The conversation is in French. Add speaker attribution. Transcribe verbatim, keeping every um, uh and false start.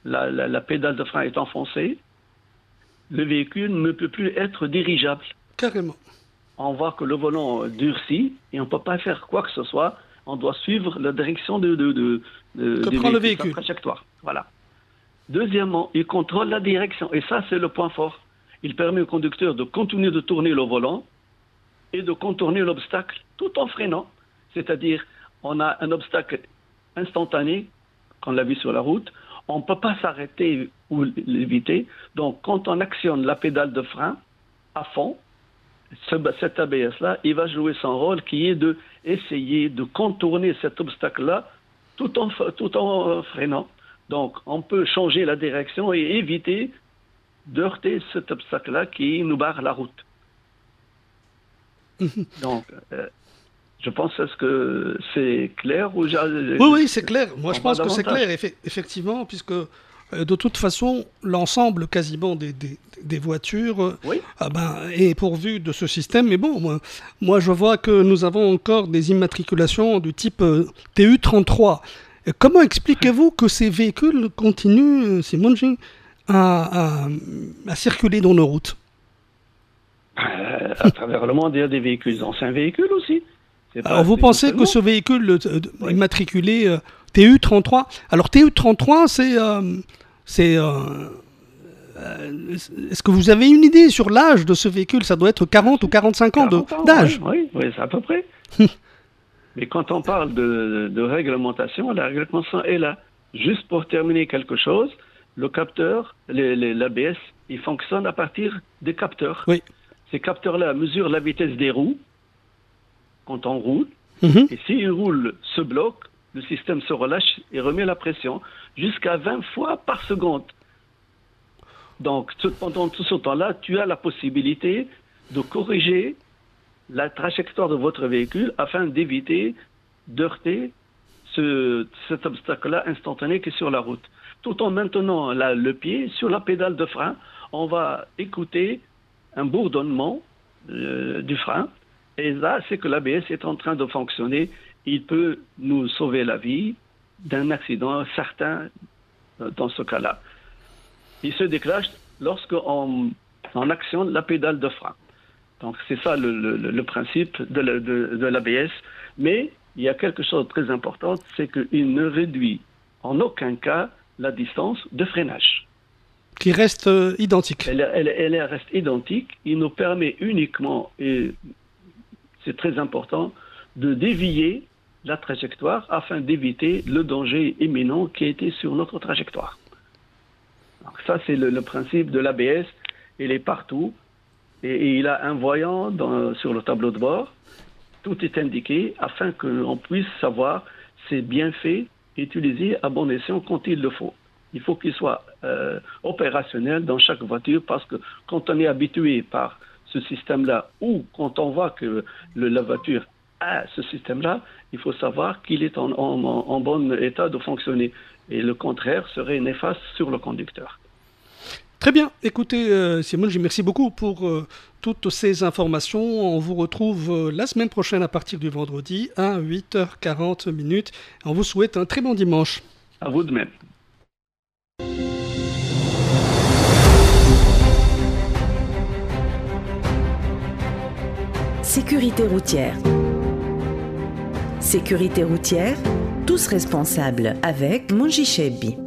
Speaker 1: la, la, la pédale de frein est enfoncée, le véhicule ne peut plus être dirigeable.
Speaker 2: Carrément.
Speaker 1: On voit que le volant durcit et on ne peut pas faire quoi que ce soit. On doit suivre la direction de, de, de, de,
Speaker 2: que
Speaker 1: du
Speaker 2: prend
Speaker 1: véhicule,
Speaker 2: le véhicule.
Speaker 1: sa trajectoire. Voilà. Deuxièmement, il contrôle la direction. Et ça, c'est le point fort. Il permet au conducteur de continuer de tourner le volant et de contourner l'obstacle tout en freinant. C'est-à-dire, on a un obstacle instantané, qu'on l'a vu sur la route. On ne peut pas s'arrêter ou l'éviter. Donc, quand on actionne la pédale de frein à fond, ce, cet A B S-là, il va jouer son rôle qui est d'essayer de contourner cet obstacle-là tout en, tout en freinant. Donc, on peut changer la direction et éviter de heurter cet obstacle-là qui nous barre la route. Donc, euh, je pense que c'est clair ou j'ai...
Speaker 2: Oui, oui, c'est clair. Moi, je pense que
Speaker 1: davantage.
Speaker 2: c'est clair, eff- effectivement, puisque euh, de toute façon, l'ensemble quasiment des, des, des voitures euh,
Speaker 1: Oui.
Speaker 2: ah ben, est pourvu de ce système. Mais bon, moi, moi, je vois que nous avons encore des immatriculations du type euh, T U trente-trois. Et comment expliquez-vous que ces véhicules continuent, euh, ces Monji, à, à, à circuler dans nos routes?
Speaker 1: Euh, à travers le monde, il y a des véhicules, anciens véhicules aussi. C'est pas-
Speaker 2: Alors, vous
Speaker 1: c'est
Speaker 2: pensez
Speaker 1: seulement-
Speaker 2: que ce véhicule euh,
Speaker 1: Oui.
Speaker 2: immatriculé euh, T U trente-trois, alors T U trente-trois, c'est... euh, c'est euh, euh, est-ce que vous avez une idée sur l'âge de ce véhicule? Ça doit être quarante ou quarante-cinq ans de-
Speaker 1: quarante ans,
Speaker 2: d'âge.
Speaker 1: Oui, oui, oui, c'est à peu près. Mais quand on parle de, de réglementation, la réglementation est là. Juste pour terminer quelque chose, le capteur, l'A B S, il fonctionne à partir des capteurs.
Speaker 2: Oui.
Speaker 1: Ces capteurs-là mesurent la vitesse des roues quand on roule.
Speaker 2: Mhm.
Speaker 1: Et si une roue se bloque, le système se relâche et remet la pression jusqu'à vingt fois par seconde. Donc, tout- pendant tout ce temps-là, tu as la possibilité de corriger la trajectoire de votre véhicule afin d'éviter d'heurter ce, cet obstacle-là instantané qui est sur la route. Tout en maintenant la- le pied sur la pédale de frein, on va écouter un bourdonnement euh, du frein. Et là, c'est que l'A B S est en train de fonctionner. Il peut nous sauver la vie d'un accident certain euh, dans ce cas-là. Il se déclenche lorsqu'on on actionne la pédale de frein. Donc, c'est ça le, le, le principe de, la- de, de l'A B S. Mais il y a quelque chose de très important, c'est qu'il ne réduit en aucun cas la distance de freinage.
Speaker 2: Qui reste euh, identique.
Speaker 1: Elle, elle, elle reste identique. Il nous permet uniquement, et c'est très important, de dévier la trajectoire afin d'éviter le danger imminent qui était sur notre trajectoire. Donc ça, c'est le, le principe de l'A B S. Il est partout. Et, et il a un voyant dans, sur le tableau de bord. Tout est indiqué afin qu'on puisse savoir c'est bien fait, utilisé à bon escient quand il le faut. Il faut qu'il soit euh, opérationnel dans chaque voiture parce que quand on est habitué par ce système-là ou quand on voit que le, la voiture a ce système-là, il faut savoir qu'il est en, en, en bon état de fonctionner. Et le contraire serait néfaste sur le conducteur.
Speaker 2: Très bien. Écoutez, euh, Simon, je merci beaucoup pour euh, toutes ces informations. On vous retrouve euh, la semaine prochaine à partir du vendredi à huit heures quarante minutes. On vous souhaite un très bon dimanche.
Speaker 1: À vous de même.
Speaker 3: Sécurité routière. Sécurité routière, tous responsables avec Monji Chebi.